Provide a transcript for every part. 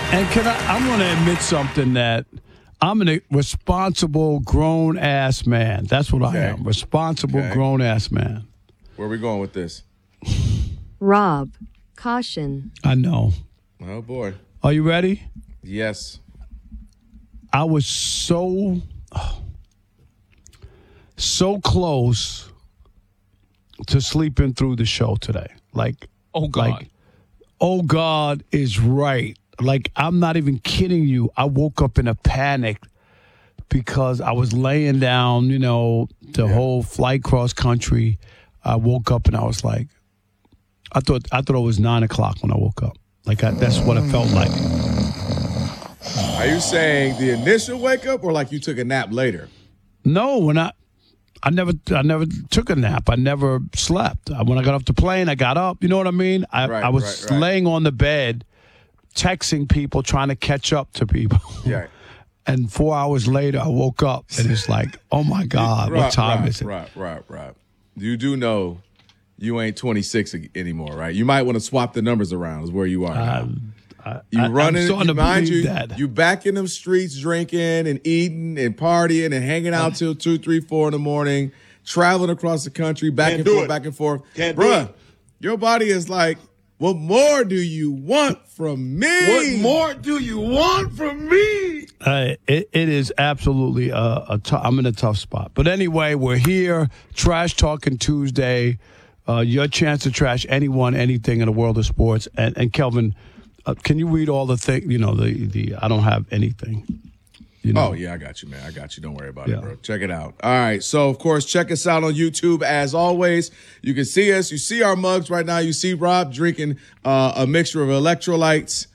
And I'm going to admit something that I'm a responsible grown-ass man. That's what I am. Responsible grown-ass man. Where are we going with this? Rob, caution. I know. Oh, boy. Are you ready? Yes. I was so close to sleeping through the show today. Like, oh, God. Like, oh, God is right. Like, I'm not even kidding you. I woke up in a panic because I was laying down, the whole flight cross country. I woke up and I was like, I thought it was 9 o'clock when I woke up. Like, that's what it felt like. Are you saying the initial wake up or like you took a nap later? No, I never took a nap. I never slept. When I got off the plane, I got up. You know what I mean? I was laying on the bed, texting people, trying to catch up to people. Yeah. And 4 hours later, I woke up, and it's like, oh, my God, what time is it? Right. You do know you ain't 26 anymore, right? You might want to swap the numbers around is where you are now. You running, mind you, you back in them streets drinking and eating and partying and hanging out till 2, 3, 4 in the morning, traveling across the country, back and forth. Bruh, your body is like, what more do you want from me? What more do you want from me? It is absolutely I'm in a tough spot. But anyway, we're here, Trash Talking Tuesday. Your chance to trash anyone, anything in the world of sports. And Kelvin, can you read all the things? The I don't have anything. Oh, yeah, I got you, man. I got you. Don't worry about it, bro. Check it out. All right. So, of course, check us out on YouTube. As always, you can see us. You see our mugs right now. You see Rob drinking a mixture of electrolytes,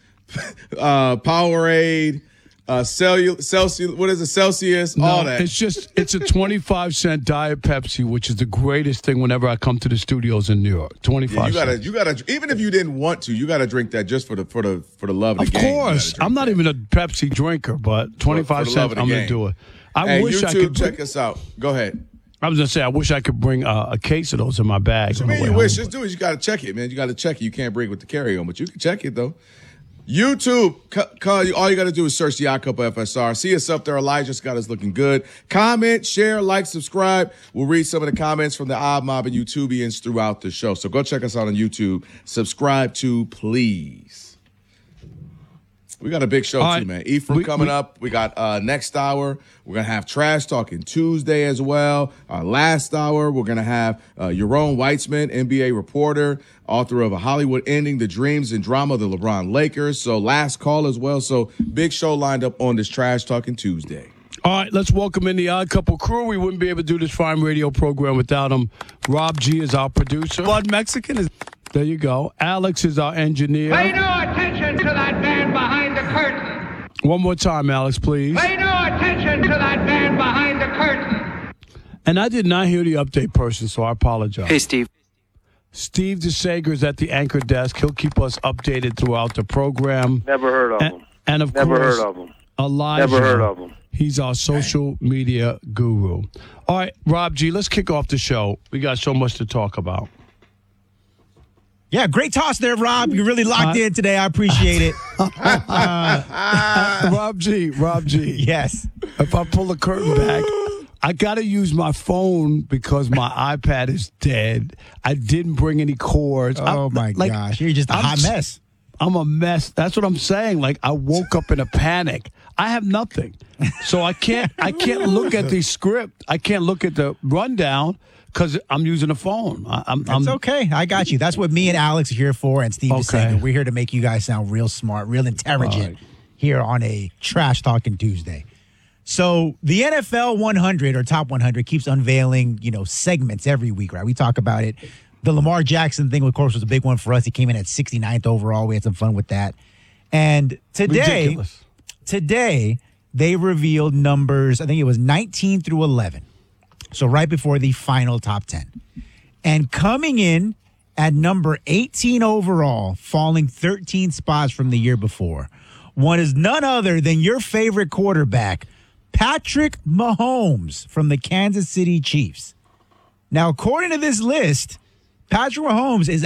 Powerade, Celsius, what is it? Celsius, all that. It's a 25-cent Diet Pepsi, which is the greatest thing whenever I come to the studios in New York. 25 cents. You gotta, even if you didn't want to, you gotta drink that just for the love of the game. Of course. I'm not even a Pepsi drinker, but 25 cents, I'm going to do it. I wish I could check us out. Go ahead. I was going to say, I wish I could bring a case of those in my bag. So, you wish. Just do it. You got to check it, man. You got to check it. You can't bring it with the carry-on, but you can check it, though. YouTube, all you got to do is search the Odd Couple FSR. See us up there. Elijah's got us looking good. Comment, share, like, subscribe. We'll read some of the comments from the Odd Mob and YouTubians throughout the show. So go check us out on YouTube. Subscribe to, please. We got a big show, too, man. Ephraim coming up. We got next hour. We're going to have Trash Talking Tuesday as well. Last hour, we're going to have Yaron Weitzman, NBA reporter, author of A Hollywood Ending, The Dreams and Drama of the LeBron Lakers. So last call as well. So big show lined up on this Trash Talking Tuesday. All right, let's welcome in the Odd Couple crew. We wouldn't be able to do this fine radio program without him. Rob G is our producer. Blood Mexican is... There you go. Alex is our engineer. Pay no attention to that man behind the curtain. One more time, Alex, please. Pay no attention to that man behind the curtain. And I did not hear the update person, so I apologize. Hey, Steve. Steve DeSager is at the anchor desk. He'll keep us updated throughout the program. Never heard of him. And of Never course, heard of him. Elijah. Never heard of him. He's our social media guru. All right, Rob G, let's kick off the show. We got so much to talk about. Yeah, great toss there, Rob. You're really locked in today. I appreciate it. Rob G. Yes. If I pull the curtain back, I got to use my phone because my iPad is dead. I didn't bring any cords. Oh, my gosh. You're just a hot mess. I'm a mess. That's what I'm saying. Like, I woke up in a panic. I have nothing. So I can't look at the script. I can't look at the rundown. Because I'm using a phone. It's okay. I got you. That's what me and Alex are here for, and Steve is saying. We're here to make you guys sound real smart, real intelligent here on a Trash Talking Tuesday. So the NFL 100 or Top 100 keeps unveiling, segments every week, right? We talk about it. The Lamar Jackson thing, of course, was a big one for us. He came in at 69th overall. We had some fun with that. And today they revealed numbers, I think it was 19 through 11. So right before the final top 10. And coming in at number 18 overall, falling 13 spots from the year before, one is none other than your favorite quarterback, Patrick Mahomes from the Kansas City Chiefs. Now, according to this list, Patrick Mahomes is